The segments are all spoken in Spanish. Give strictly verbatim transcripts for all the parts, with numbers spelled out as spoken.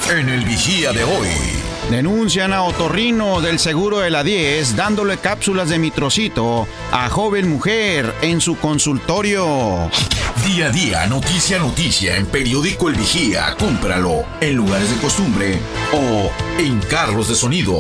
en el Vigía de hoy. Denuncian a otorrino del seguro de la diez dándole cápsulas de mitrocito a joven mujer en su consultorio. Día a día, noticia a noticia en Periódico El Vigía. Cómpralo en lugares de costumbre o en carros de sonido.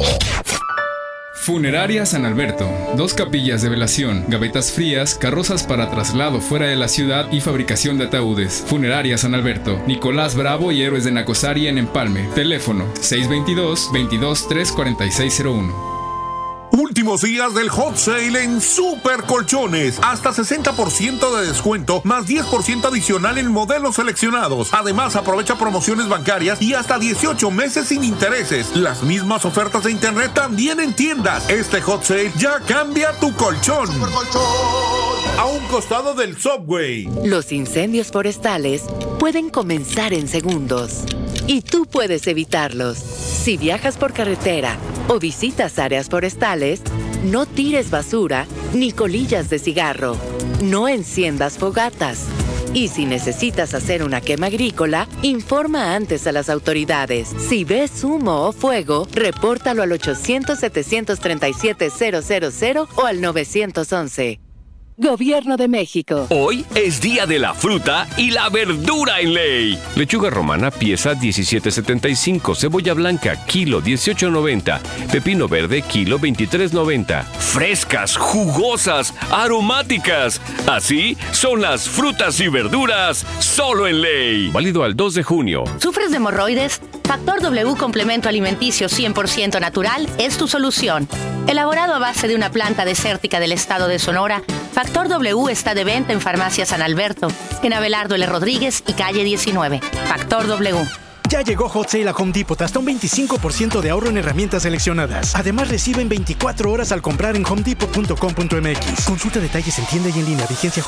Funeraria San Alberto. Dos capillas de velación, gavetas frías, carrozas para traslado fuera de la ciudad y fabricación de ataúdes. Funeraria San Alberto. Nicolás Bravo y Héroes de Nacosari en Empalme. Teléfono seis dos dos, veintidós, tres cuatro seis cero uno. Últimos días del hot sale en Super Colchones. Hasta sesenta por ciento de descuento, más diez por ciento adicional en modelos seleccionados. Además, aprovecha promociones bancarias y hasta dieciocho meses sin intereses. Las mismas ofertas de internet también en tiendas. Este hot sale ya cambia tu colchón. Super Colchón. A un costado del Subway. Los incendios forestales pueden comenzar en segundos y tú puedes evitarlos. Si viajas por carretera o visitas áreas forestales, no tires basura ni colillas de cigarro. No enciendas fogatas. Y si necesitas hacer una quema agrícola, informa antes a las autoridades. Si ves humo o fuego, repórtalo al ochocientos, setecientos treinta y siete, cero cero cero o al nueve once. Gobierno de México. Hoy es día de la fruta y la verdura en ley. Lechuga romana, pieza diecisiete setenta y cinco. Cebolla blanca, kilo dieciocho noventa. Pepino verde, kilo veintitrés noventa. Frescas, jugosas, aromáticas. Así son las frutas y verduras solo en ley. Válido al dos de junio. ¿Sufres de hemorroides? Factor W Complemento Alimenticio cien por ciento natural es tu solución. Elaborado a base de una planta desértica del estado de Sonora, Factor W está de venta en Farmacia San Alberto, en Abelardo L. Rodríguez y calle diecinueve. Factor W. Ya llegó Hot Sale a Home Depot, hasta un veinticinco por ciento de ahorro en herramientas seleccionadas. Además, reciben veinticuatro horas al comprar en home depot punto com punto m x. Consulta detalles en tienda y en línea. Vigencia